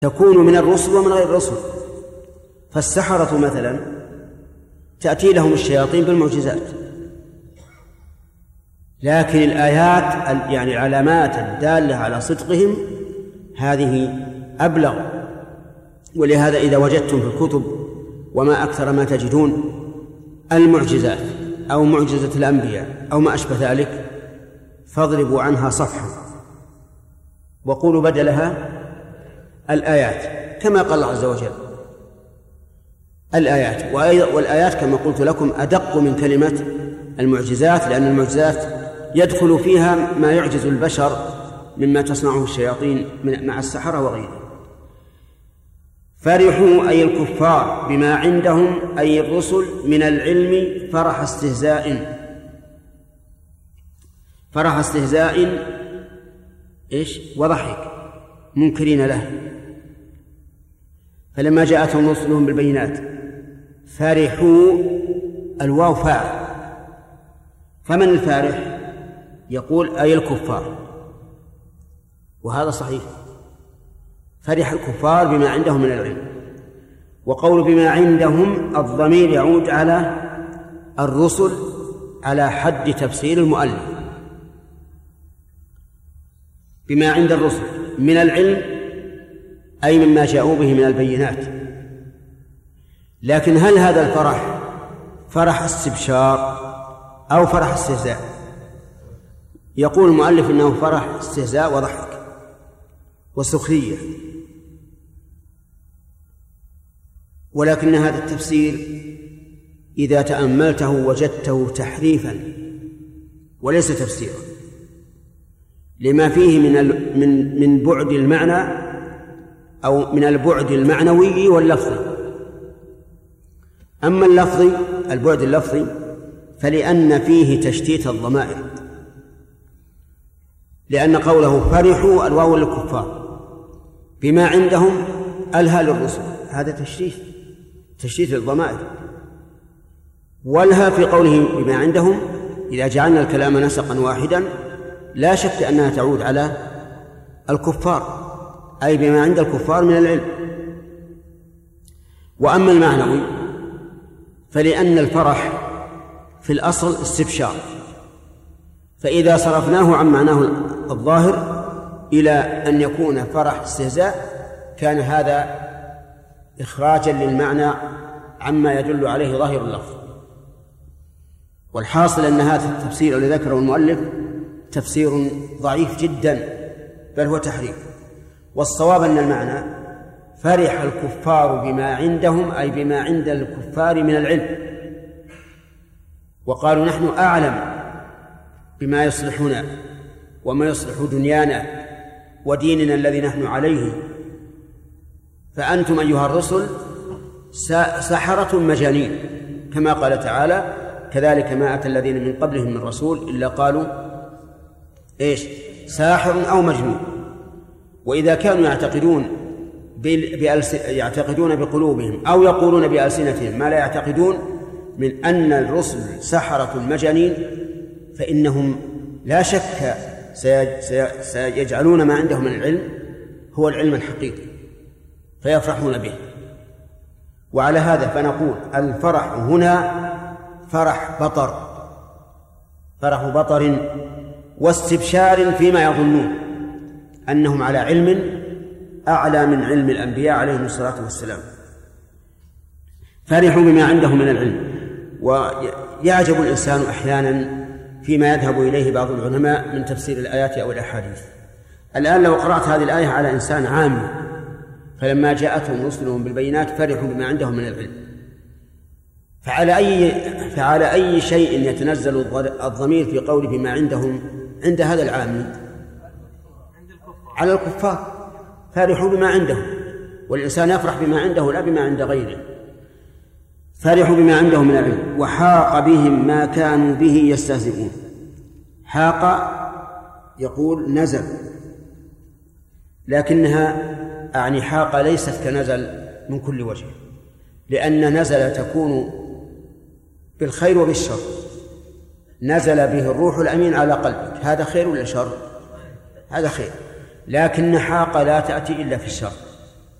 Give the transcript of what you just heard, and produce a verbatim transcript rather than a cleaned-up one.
تكون من الرسل ومن غير الرسل. فالسحرة مثلا تأتي لهم الشياطين بالمعجزات، لكن الآيات يعني العلامات الدالة على صدقهم هذه أبلغ. ولهذا إذا وجدتم في الكتب وما أكثر ما تجدون المعجزات أو معجزة الأنبياء أو ما أشبه ذلك فاضربوا عنها صفحا وقولوا بدلها الآيات، كما قال الله عز وجل الآيات. والآيات كما قلت لكم أدق من كلمة المعجزات، لأن المعجزات يدخل فيها ما يعجز البشر مما تصنعه الشياطين مع السحرة وغيره. فرحوا أي الكفار بما عندهم أي الرسل من العلم فرح استهزاء، فرح استهزاء إيش وضحك منكرين له. فلما جاءتهم رسلهم بالبينات فرحوا، الواو فاعل، فمن الفارح؟ يقول أي الكفار، وهذا صحيح، فرح الكفار بما عندهم من العلم. وقول بما عندهم الضمير يعود على الرسل على حد تفسير المؤلف، بما عند الرسل من العلم أي مما جاءوا به من البينات. لكن هل هذا الفرح فرح استبشار أو فرح استهزاء؟ يقول المؤلف إنه فرح استهزاء وضحك وسخرية، ولكن هذا التفسير إذا تأملته وجدته تحريفا وليس تفسيرا، لما فيه من من من بعد المعنى أو من البعد المعنوي واللفظي. أما اللفظي البعد اللفظي فلأن فيه تشتيت الضمائر، لأن قوله فرحوا الواو للكفار بما عندهم ألها للرسل، هذا تشتيت تشتيت الضمائر. والها في قوله بما عندهم إذا جعلنا الكلام نسقا واحدا لا شك أنها تعود على الكفار، أي بما عند الكفار من العلم. وأما المعنوي فلأن الفرح في الأصل استبشار، فإذا صرفناه عن معناه الظاهر إلى أن يكون فرح استهزاء كان هذا إخراجا للمعنى عما يدل عليه ظاهر اللفظ. والحاصل أن هذا التفسير الذي ذكره المؤلف تفسير ضعيف جدا، بل هو تحريف. والصواب أن المعنى فرح الكفار بما عندهم أي بما عند الكفار من العلم، وقالوا نحن أعلم بما يصلحنا وما يصلح دنيانا وديننا الذي نحن عليه، فأنتم أيها الرسل سحرة مجانين، كما قال تعالى كذلك ما أتى الذين من قبلهم من رسول إلا قالوا إيش ساحر أو مجنون. وإذا كانوا يعتقدون بألس... يعتقدون بقلوبهم أو يقولون بألسنتهم ما لا يعتقدون من أن الرسل سحرة مجانين، فإنهم لا شك سي... سي... سيجعلون ما عندهم من العلم هو العلم الحقيقي فيفرحون به. وعلى هذا فنقول الفرح هنا فرح بطر، فرح بطر واستبشار فيما يظنون أنهم على علم أعلى من علم الأنبياء عليهم الصلاة والسلام. فرحوا بما عندهم من العلم. ويعجب الإنسان أحيانا فيما يذهب إليه بعض العلماء من تفسير الآيات أو الأحاديث. الآن لو قرأت هذه الآية على إنسان عام فلما جاءتهم رسلهم بالبينات فرحوا بما عندهم من العلم، فعلى أي, فعلى أي شيء يتنزل الضمير في قوله بما عندهم عند هذا العام؟ على الكفار. فرحوا بما عندهم، والإنسان يفرح بما عنده لا بما عند غيره. فرحوا بما عندهم من العلم وحاق بهم ما كانوا به يستهزئون. حاق يقول نزل، لكنها أعني حاق ليست كنزل من كل وجه، لأن نزل تكون بالخير وبالشر. نزل به الروح الأمين على قلبك، هذا خير ولا شر؟ هذا خير. لكن حاق لا تأتي إلا في الشر.